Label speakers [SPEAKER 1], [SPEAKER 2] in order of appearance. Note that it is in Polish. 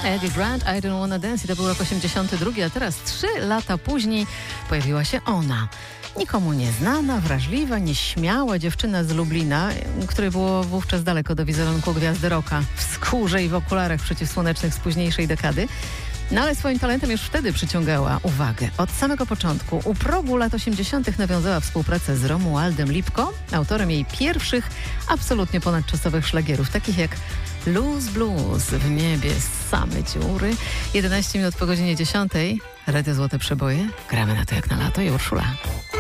[SPEAKER 1] Eddie Grant, I Don't Wanna Dance, i to był rok 82, a teraz 3 lata później pojawiła się ona. Nikomu nieznana, wrażliwa, nieśmiała dziewczyna z Lublina, której było wówczas daleko do wizerunku gwiazdy rocka, w skórze i w okularach przeciwsłonecznych z późniejszej dekady. No ale swoim talentem już wtedy przyciągała uwagę. Od samego początku, u progu lat 80. nawiązała współpracę z Romualdem Lipko, autorem jej pierwszych, absolutnie ponadczasowych szlagierów, takich jak Luz Blues, W niebie same dziury. 11 minut po godzinie 10. Radio Złote Przeboje. Gramy na to jak na lato i Urszula.